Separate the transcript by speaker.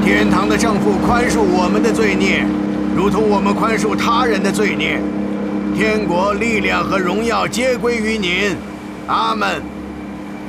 Speaker 1: 天堂的圣父宽恕我们的罪孽，如同我们宽恕他人的罪孽。天国、力量和荣耀皆归于您。阿门。